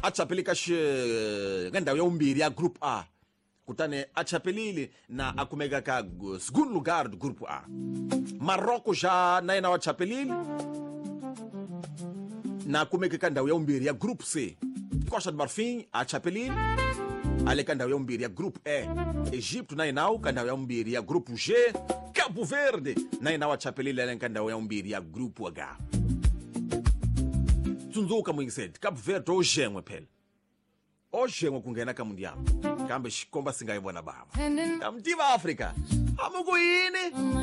a chapeli ka ndhawu ya vumbirhi ya group A, kutani a chapelile na a kumeka ka segundo lugar do grupo A. Marrocos já na yena wa chapelile na kumeka ka ndhawu ya vumbirhi ya group C. Costa do Marfim a chapelile ale ka ndhawu ya vumbirhi ya group E. Egipto na yenawu ka ndhawu ya vumbirhi ya grupo G. Cabo Verde na yenawu a chapelile ale ka ndhawu ya vumbirhi ya grupo H. Tsundzuka muyingiseli, Cabo Verde oxen'we phela, oxen'we ku nghena ka mundial, kambe xikomba si nga yi vona bava. Kamtiva Africa amuku yini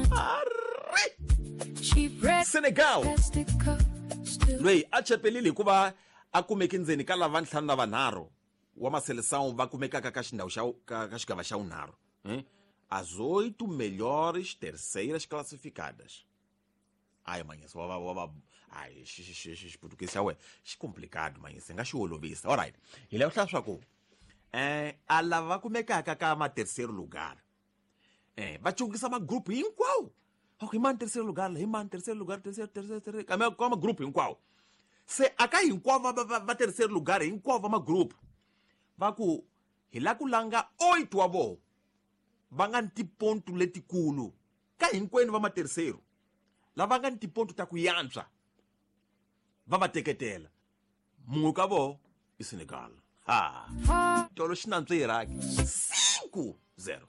Senegal loyi a chapelile hikuva a kumeki ndzeni ka lava ntlhanu na vanharhu wa maseleção va kumekaka ka xigava xa vunharhu. As 8 melhores terceiras classificadas. Ai, manhãs, ai, português é complicado, manhãs, nga xi olovisa. Alright, ele é o hlaso swaku a lava kumekaka ka ma terceiro lugar, va chungisa ma grupo hinkwawo. Okay, mani terceiro lugar, hi mani terceiro lugar, terceiro, ka ma grupo hinkwawo. Se aka hinkwavo va terceiro lugar, hinkwavo va ma grupo va ku hi la ku langa 8 wa vo va nga ni tiponto letikulu ka hinkwenu va ma terceiro. Lava nga ni tiponto ta ku yantswa va va teketela. Mun'we ka vo i Senegal. Tolo xi nantswiraki 5-0.